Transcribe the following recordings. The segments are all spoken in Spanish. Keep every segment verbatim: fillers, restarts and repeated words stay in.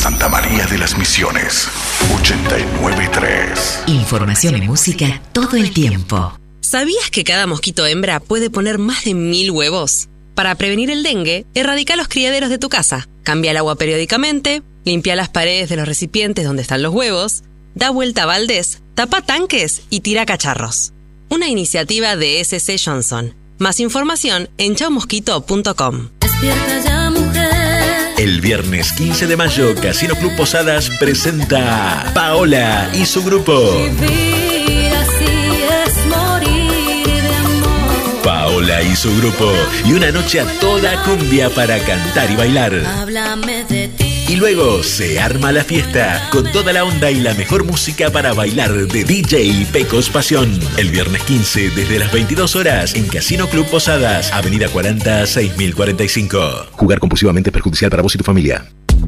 Santa María de las Misiones, ochenta y nueve punto tres. Información y música todo el tiempo. ¿Sabías que cada mosquito hembra puede poner más de mil huevos? Para prevenir el dengue, erradica los criaderos de tu casa. Cambia el agua periódicamente, limpia las paredes de los recipientes donde están los huevos, da vuelta a baldes, tapa tanques y tira cacharros. Una iniciativa de S C Johnson. Más información en chau mosquito punto com. Despierta ya, mujer. El viernes quince de mayo, Casino Club Posadas presenta a Paola y su grupo. Vivir así es morir de amor. Paola y su grupo. Y una noche a toda cumbia para cantar y bailar. Háblame de ti. Y luego se arma la fiesta con toda la onda y la mejor música para bailar de D J Pecos Pasión. El viernes quince desde las veintidós horas en Casino Club Posadas, Avenida cuarenta, seis mil cuarenta y cinco. Jugar compulsivamente es perjudicial para vos y tu familia.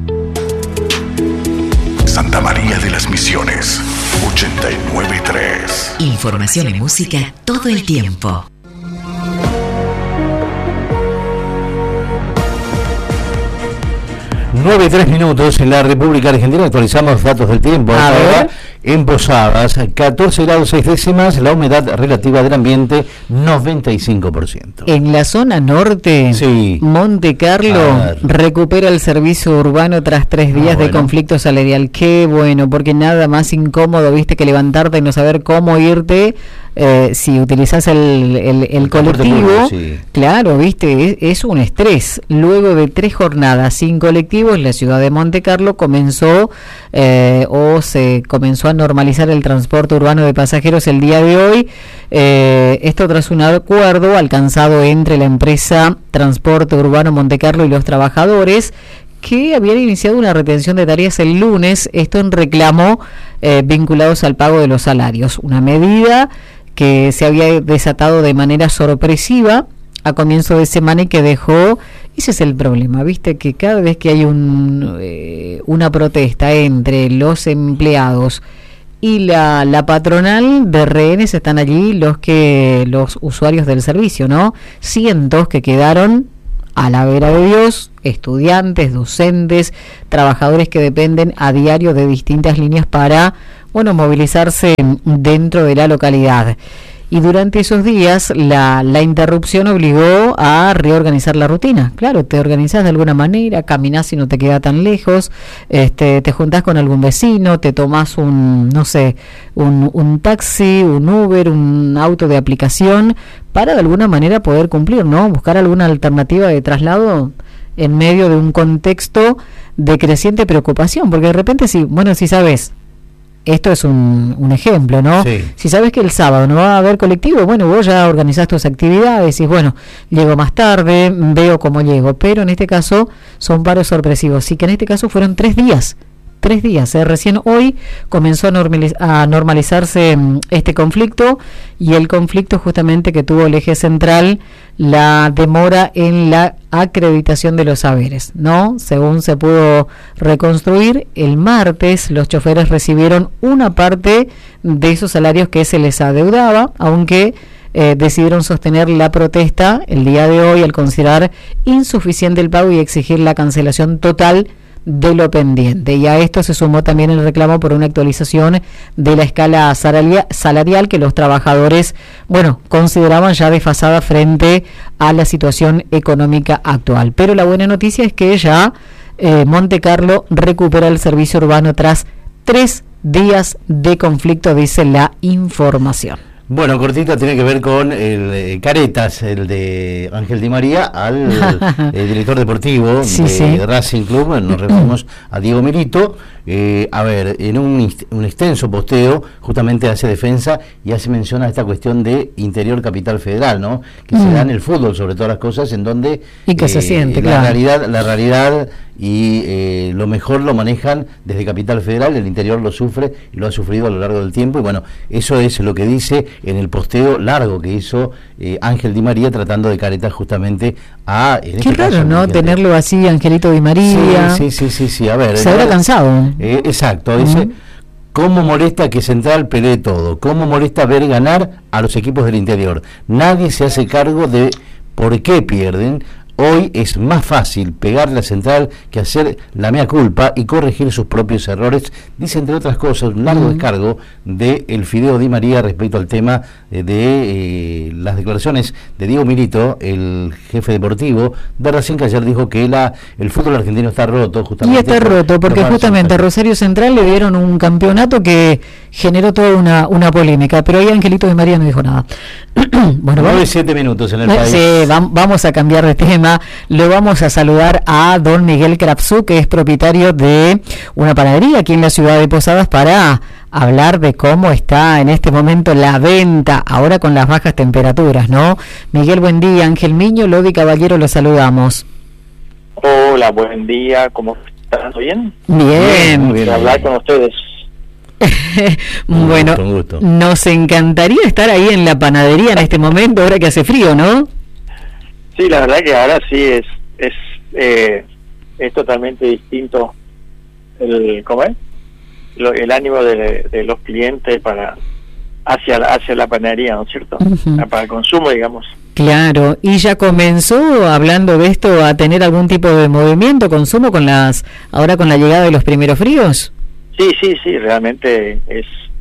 Santa María de las Misiones, ochenta y nueve punto tres. Información y música todo el tiempo. nueve y tres minutos en la República Argentina. Actualizamos datos del tiempo. A ver. En Posadas, catorce grados seis décimas, la humedad relativa del ambiente noventa y cinco por ciento. En la zona norte, sí. Monte Carlo recupera el servicio urbano tras tres días ah, bueno. de conflicto salarial. Qué bueno, porque nada más incómodo, viste, que levantarte y no saber cómo irte. Eh, si utilizas el, el, el, el colectivo, público, sí. Claro, viste, es, es un estrés. Luego de tres jornadas sin colectivos, la ciudad de Monte Carlo comenzó eh, o se comenzó a normalizar el transporte urbano de pasajeros el día de hoy. Eh, esto tras un acuerdo alcanzado entre la empresa Transporte Urbano Monte Carlo y los trabajadores, que habían iniciado una retención de tareas el lunes, esto en reclamo eh, vinculados al pago de los salarios. Una medida que se había desatado de manera sorpresiva a comienzo de semana y que dejó, ese es el problema, viste, que cada vez que hay un, eh, una protesta entre los empleados y la, la patronal de rehenes, están allí los que los usuarios del servicio, ¿no? Cientos que quedaron a la vera de Dios, estudiantes, docentes, trabajadores que dependen a diario de distintas líneas para, bueno, movilizarse dentro de la localidad. Y durante esos días la, la interrupción obligó a reorganizar la rutina. Claro, te organizás de alguna manera, caminás si no te queda tan lejos, este, te juntás con algún vecino, te tomás un, no sé, un, un taxi, un Uber, un auto de aplicación, para de alguna manera poder cumplir, ¿no? Buscar alguna alternativa de traslado en medio de un contexto de creciente preocupación, porque de repente si, bueno, si sabes, esto es un, un ejemplo, ¿no? Sí. Si sabes que el sábado no va a haber colectivo, bueno, vos ya organizás tus actividades y bueno, llego más tarde, veo cómo llego, pero en este caso son paros sorpresivos, sí que en este caso fueron tres días, tres días, ¿eh? Recién hoy comenzó a, normaliz- a normalizarse este conflicto, y el conflicto justamente que tuvo el eje central, la demora en la acreditación de los saberes, ¿no? Según se pudo reconstruir, el martes los choferes recibieron una parte de esos salarios que se les adeudaba, aunque eh, decidieron sostener la protesta el día de hoy al considerar insuficiente el pago y exigir la cancelación total de lo pendiente. Y a esto se sumó también el reclamo por una actualización de la escala salaria, salarial que los trabajadores, bueno, consideraban ya desfasada frente a la situación económica actual. Pero la buena noticia es que ya eh, Monte Carlo recupera el servicio urbano tras tres días de conflicto, dice la información. Bueno, cortita, tiene que ver con el eh, Caretas, el de Ángel Di María, al eh, director deportivo sí, de sí. Racing Club. Nos referimos a Diego Milito. Eh, a ver, en un, un extenso posteo justamente hace defensa y hace mención a esta cuestión de interior capital federal, ¿no? Que mm. se da en el fútbol, sobre todas las cosas, en donde y que eh, se siente, la claro. realidad, la realidad y eh, lo mejor lo manejan desde Capital Federal, el interior lo sufre y lo ha sufrido a lo largo del tiempo, y bueno, eso es lo que dice en el posteo largo que hizo eh, Ángel Di María, tratando de caretar justamente a... En Qué este raro, caso, ¿no? Tenerlo así, Angelito Di María. Sí, sí, sí, sí, sí. A ver... Se habrá cansado. Eh, exacto, dice... Uh-huh. ¿Cómo molesta que Central pelee todo? ¿Cómo molesta ver ganar a los equipos del interior? Nadie se hace cargo de por qué pierden. hoy es más fácil pegar la central que hacer la mea culpa y corregir sus propios errores, dice entre otras cosas un largo uh-huh. descargo de el Fideo Di María respecto al tema de, de eh, las declaraciones de Diego Milito, el jefe deportivo de Racing, que ayer dijo que la, el fútbol argentino está roto justamente. Y está por, roto porque justamente a Rosario Central le dieron un campeonato que generó toda una, una polémica, pero ahí Angelito Di María no dijo nada. Bueno, nueve, siete minutos en el país. Sí, vamos a cambiar de tema. Lo vamos a saludar a don Miguel Krapsu, que es propietario de una panadería aquí en la ciudad de Posadas, para hablar de cómo está en este momento la venta, ahora con las bajas temperaturas, ¿no? Miguel, buen día. Ángel Miño, Lodi Caballero, lo saludamos. Hola, buen día. ¿Cómo están? ¿Bien? Bien. Muy bien. Hablar con ustedes. Bueno, un gusto, un gusto. Nos encantaría estar ahí en la panadería en este momento, ahora que hace frío, ¿no? Sí, la verdad que ahora sí es es eh, es totalmente distinto el ¿cómo es? Lo, el ánimo de, de los clientes para hacia la, hacia la panadería, ¿no es cierto? Uh-huh. Para el consumo, digamos. Claro, y ya comenzó, hablando de esto, a tener algún tipo de movimiento, consumo con las ahora con la llegada de los primeros fríos. Sí, sí, sí, realmente es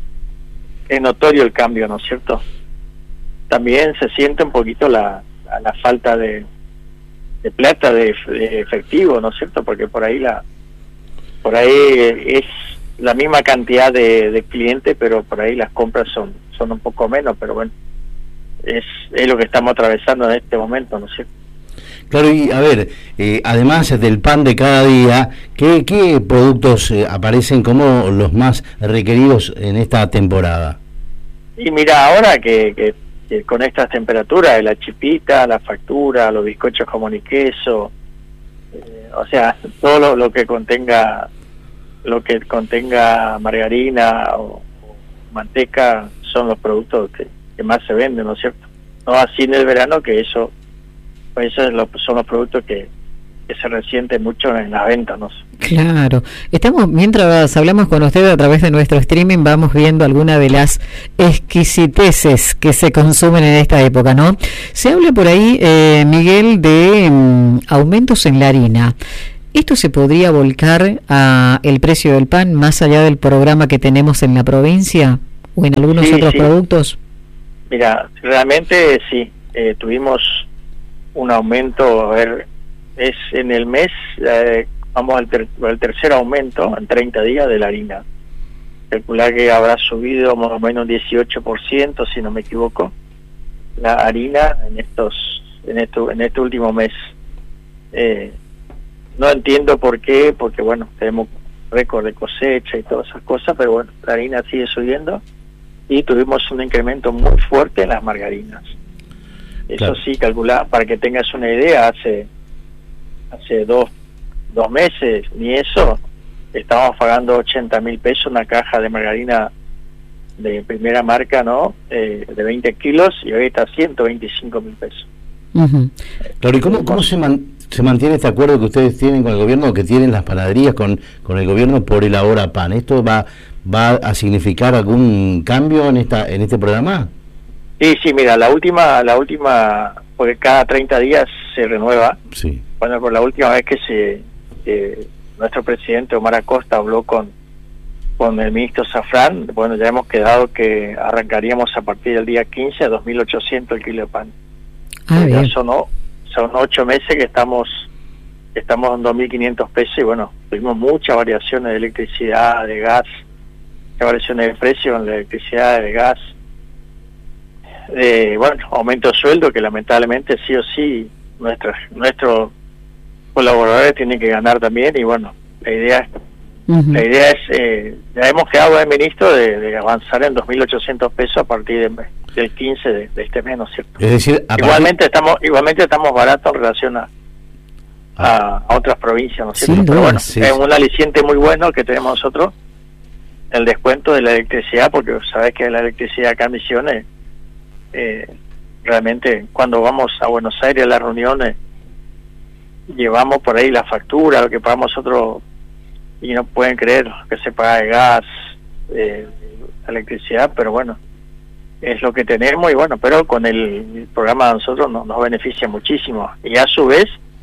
es notorio el cambio, ¿no es cierto? También se siente un poquito la la falta de, de plata, de, de efectivo, ¿no es cierto? Porque por ahí la por ahí es la misma cantidad de, de clientes, pero por ahí las compras son son un poco menos, pero bueno, es es lo que estamos atravesando en este momento, ¿no es cierto? Claro, y a ver, eh, además del pan de cada día, ¿qué, qué productos eh, aparecen como los más requeridos en esta temporada? Y mira, ahora que, que, que con estas temperaturas, la chipita, la factura, los bizcochos jamón y queso, eh, o sea, todo lo, lo que contenga lo que contenga margarina o, o manteca son los productos que, que más se venden, ¿no es cierto? No así en el verano, que eso pues esos son los productos que, que se resienten mucho en las ventas, ¿no? Claro. Estamos, mientras hablamos con usted a través de nuestro streaming, vamos viendo algunas de las exquisiteces que se consumen en esta época, ¿no? Se habla por ahí, eh, Miguel, de um, aumentos en la harina. ¿Esto se podría volcar a el precio del pan más allá del programa que tenemos en la provincia o en algunos sí, otros sí. productos? Mira, realmente sí, eh, tuvimos un aumento, a ver, es en el mes, eh, vamos al, ter al tercer aumento en treinta días de la harina. Calcular que habrá subido más o menos un dieciocho por ciento, si no me equivoco, la harina en estos en esto, en este último mes. Eh, no entiendo por qué, porque bueno, tenemos récord de cosecha y todas esas cosas, pero bueno, la harina sigue subiendo y tuvimos un incremento muy fuerte en las margarinas. Eso claro. Sí, calcular, para que tengas una idea, hace hace dos, dos meses, ni eso, estábamos pagando ochenta mil pesos una caja de margarina de primera marca, ¿no? Eh, de veinte kilos, y hoy está a ciento veinticinco mil pesos. Uh-huh. Claro, ¿y cómo, cómo se, man, se mantiene este acuerdo que ustedes tienen con el gobierno, que tienen las panaderías con, con el gobierno por el ahora pan? ¿Esto va va a significar algún cambio en esta en este programa? Sí, sí, mira, la última, la última, porque cada treinta días se renueva. Sí. Bueno, por la última vez que se, eh, nuestro presidente Omar Acosta habló con, con el ministro Zafrán, bueno, ya hemos quedado que arrancaríamos a partir del día quince a dos mil ochocientos el kilo de pan. Ah, bien. Son, son ocho meses que estamos, que estamos en dos mil quinientos pesos y bueno, tuvimos muchas variaciones de electricidad, de gas, muchas variaciones de precio en la electricidad, de gas. Eh, bueno, aumento de sueldo que lamentablemente sí o sí nuestros nuestros colaboradores tienen que ganar también y bueno, la idea es uh-huh. la idea es eh, ya hemos quedado de ministro de, de avanzar en dos mil ochocientos pesos a partir de, del quince de, de este mes, ¿no es cierto? Es decir, igualmente estamos igualmente estamos baratos en relación a a, a otras provincias, ¿no es cierto? Sí, pero bueno, sí. Es un aliciente muy bueno que tenemos nosotros, el descuento de la electricidad, porque sabes que la electricidad acá en Misiones Eh, realmente cuando vamos a Buenos Aires a las reuniones llevamos por ahí la factura, lo que pagamos nosotros y no pueden creer que se paga de gas, eh, electricidad, pero bueno, es lo que tenemos y bueno, pero con el programa de nosotros nos, nos beneficia muchísimo y a su vez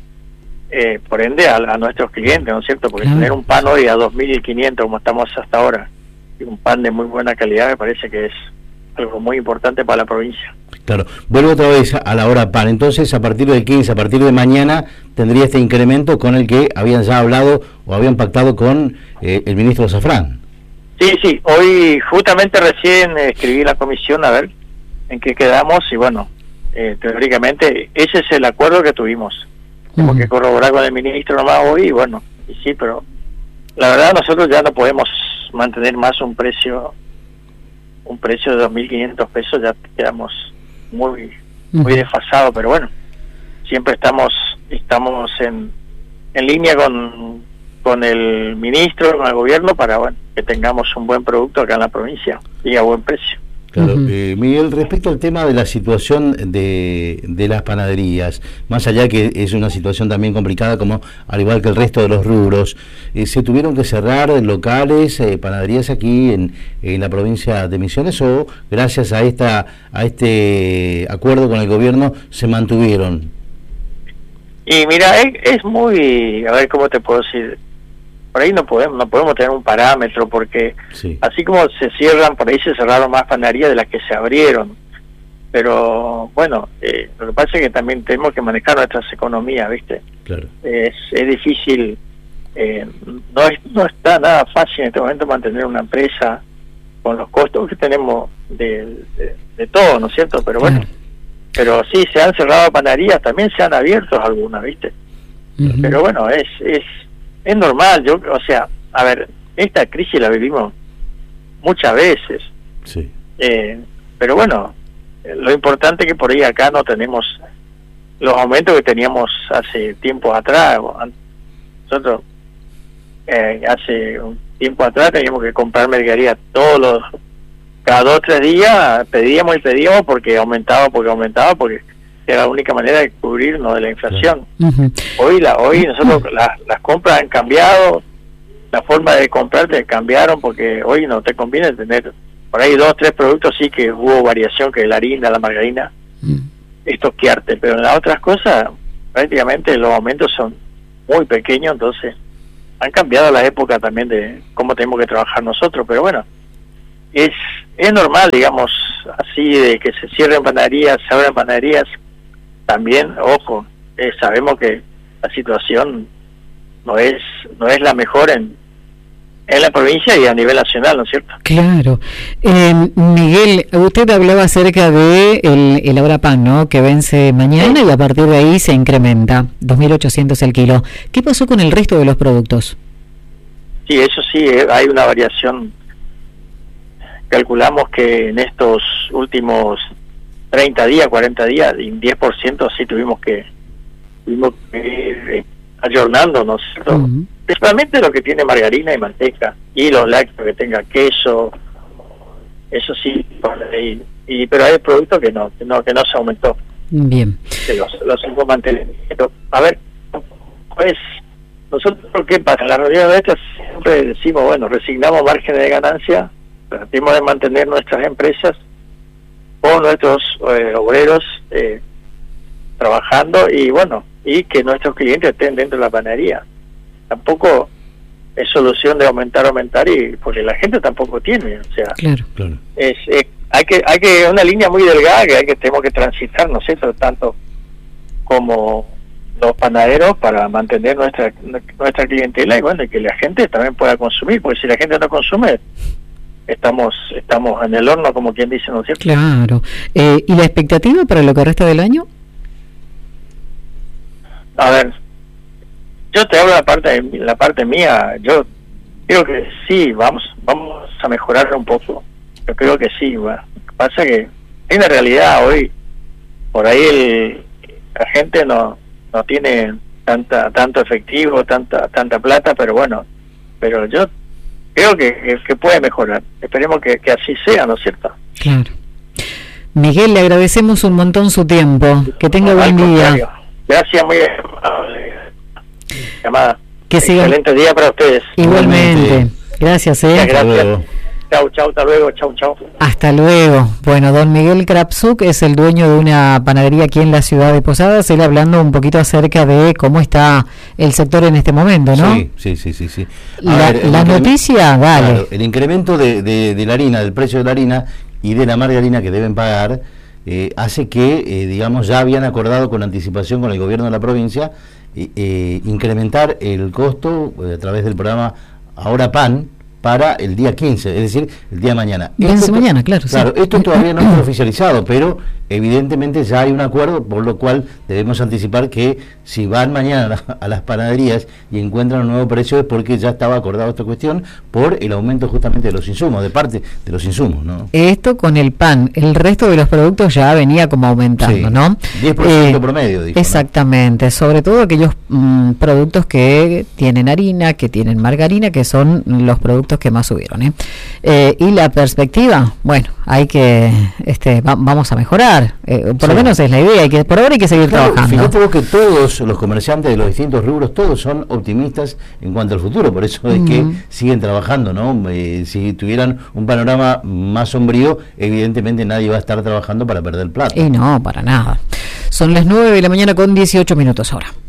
eh, por ende a, a nuestros clientes, ¿no es cierto? Porque Claro. tener un pan hoy a dos mil quinientos como estamos hasta ahora, y un pan de muy buena calidad, me parece que es algo muy importante para la provincia. Claro, vuelvo otra vez a la hora pan. Entonces, a partir del quince, a partir de mañana, tendría este incremento con el que habían ya hablado o habían pactado con eh, el ministro Zafrán. Sí, sí, hoy justamente recién eh, escribí la comisión a ver en qué quedamos y bueno, eh, teóricamente ese es el acuerdo que tuvimos. Tenemos Ujú. que corroborar con el ministro nomás hoy y bueno, y sí, pero la verdad nosotros ya no podemos mantener más un precio un precio de dos mil quinientos pesos, ya quedamos muy muy Ujú. desfasados, pero bueno, siempre estamos estamos en, en línea con con el ministro, con el gobierno para bueno, que tengamos un buen producto acá en la provincia y a buen precio. Claro, Ujú. eh, Miguel, respecto al tema de la situación de, de las panaderías, más allá que es una situación también complicada, como al igual que el resto de los rubros, eh, ¿se tuvieron que cerrar locales, eh, panaderías aquí en, en la provincia de Misiones o gracias a esta a este acuerdo con el gobierno se mantuvieron? Y mira, es, es muy, a ver cómo te puedo decir, por ahí no podemos no podemos tener un parámetro porque Sí. así como se cierran, por ahí se cerraron más panaderías de las que se abrieron. Pero bueno, eh, lo que pasa es que también tenemos que manejar nuestras economías, ¿viste? Claro. Es, es difícil, eh, no, es, no está nada fácil en este momento mantener una empresa con los costos que tenemos de, de, de todo, ¿no es cierto? Pero bueno, Claro. pero sí, se han cerrado panaderías, también se han abierto algunas, ¿viste? Ujú. Pero bueno, es, es es normal, yo, o sea, a ver, esta crisis la vivimos muchas veces, Sí. eh, pero bueno, eh, lo importante es que por ahí acá no tenemos los aumentos que teníamos hace tiempo atrás. Nosotros eh, hace un tiempo atrás teníamos que comprar mercadería todos los, cada dos o tres días, pedíamos y pedíamos porque aumentaba, porque aumentaba, porque era la única manera de cubrirnos de la inflación. Ujú. Hoy la hoy nosotros las, las compras han cambiado, la forma de comprarte cambiaron porque hoy no te conviene tener por ahí dos tres productos, sí que hubo variación, que la harina, la margarina, Mm. estoquearte, pero en las otras cosas prácticamente los aumentos son muy pequeños, entonces han cambiado la época también de cómo tenemos que trabajar nosotros, pero bueno, es es normal, digamos, así de que se cierren panaderías, se abren panaderías. También, ojo, eh, sabemos que la situación no es no es la mejor en, en la provincia y a nivel nacional, ¿no es cierto? Claro. Eh, Miguel, usted hablaba acerca de el, el Ahora Pan, ¿no? Que vence mañana y a partir de ahí se incrementa, dos mil ochocientos el kilo. ¿Qué pasó con el resto de los productos? Sí, eso sí, eh, hay una variación. Calculamos que en estos últimos treinta días, cuarenta días, y diez por ciento sí tuvimos que tuvimos que ir eh, ayornando, ¿no es cierto? Ujú. Principalmente lo que tiene margarina y manteca, y los lácteos que tenga queso, eso sí, por ahí. Y, pero hay productos que no, que no, que no se aumentó, Bien. que los, los hemos mantenido. A ver, pues, nosotros, ¿qué pasa? En la reunión de estas siempre decimos, bueno, resignamos márgenes de ganancia, tratemos de mantener nuestras empresas o nuestros eh, obreros eh, trabajando y bueno, y que nuestros clientes estén dentro de la panadería. Tampoco es solución de aumentar, aumentar, y porque la gente tampoco tiene, o sea, Claro. Claro. es, es hay que hay que una línea muy delgada que hay que tenemos que transitar, ¿no es cierto?, tanto como los panaderos para mantener nuestra nuestra clientela y bueno, y que la gente también pueda consumir, porque si la gente no consume, estamos estamos en el horno, como quien dice, ¿no es cierto? Claro. Eh, ¿Y la expectativa para lo que resta del año? A ver, yo te hablo la parte de, la parte mía, yo creo que sí, vamos vamos a mejorar un poco, yo creo que sí, bueno, lo que pasa que hay una realidad hoy, por ahí el, la gente no no tiene tanta tanto efectivo, tanta tanta plata, pero bueno, pero yo creo que, que, que puede mejorar, esperemos que, que así sea, ¿no es cierto? Claro. Miguel, le agradecemos un montón su tiempo. Que tenga Al buen día. contrario. Gracias, muy amable. Llamada. Que siga- Excelente día para ustedes. Igualmente. Gracias, ¿eh? Gracias. Hasta luego. Chau, chau, hasta luego, chau, chau. Hasta luego. Bueno, don Miguel Krapsuk es el dueño de una panadería aquí en la ciudad de Posadas, él hablando un poquito acerca de cómo está el sector en este momento, ¿no? Sí, sí, sí, sí. sí. La, ver, la noticia, dale. Claro, el incremento de, de, de la harina, del precio de la harina y de la margarina que deben pagar, eh, hace que, eh, digamos, ya habían acordado con anticipación con el gobierno de la provincia eh, eh, incrementar el costo eh, a través del programa Ahora Pan para el día quince, es decir, el día de mañana. Vence mañana, claro. Claro, sí. esto todavía no está oficializado, pero evidentemente ya hay un acuerdo, por lo cual debemos anticipar que si van mañana a las panaderías y encuentran un nuevo precio es porque ya estaba acordado esta cuestión por el aumento justamente de los insumos, de parte de los insumos, ¿no? Esto con el pan, el resto de los productos ya venía como aumentando, Sí, ¿no? diez por ciento Eh, promedio, dijo, ¿no? Exactamente, sobre todo aquellos mm, productos que tienen harina, que tienen margarina, que son los productos que más subieron, ¿eh? Eh, y la perspectiva, bueno, hay que, este, va- vamos a mejorar, eh, por lo Sí. menos es la idea, hay que, por ahora hay que seguir Claro, trabajando. fíjate vos que todos los comerciantes de los distintos rubros, todos son optimistas en cuanto al futuro, por eso es que Ujú. siguen trabajando, ¿no? Eh, si tuvieran un panorama más sombrío, evidentemente nadie va a estar trabajando para perder plata. Y no, para nada. Son las nueve de la mañana con dieciocho minutos ahora.